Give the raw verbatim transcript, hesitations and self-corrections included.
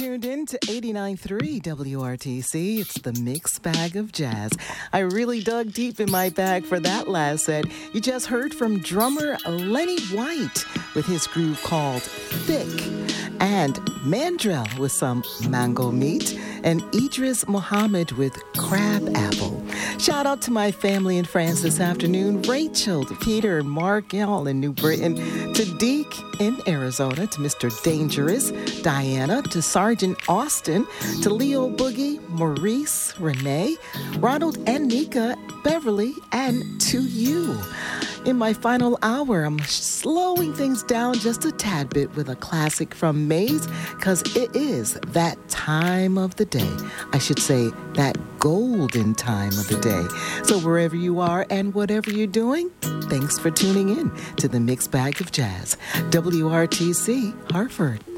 tuned in to eighty-nine point three W R T C. It's the Mixed Bag of Jazz. I really dug deep in my bag for that last set. You just heard from drummer Lenny White with his groove called Thick, and Mandrell with some mango meat, and Idris Muhammad with crab apple. Shout out to my family and friends this afternoon. Rachel, to Peter, Mark, y'all in New Britain, to Deke in Arizona, to Mister Dangerous, Diana, to Sergeant Austin, to Leo Boogie, Maurice, Renee, Ronald and Nika, Beverly, and to you. In my final hour, I'm slowing things down just a tad bit with a classic from Maze, because it is that time of the day. I should say that golden time of the day. So wherever you are and whatever you're doing, thanks for tuning in to the Mixed Bag of Jazz. W R T C, Hartford.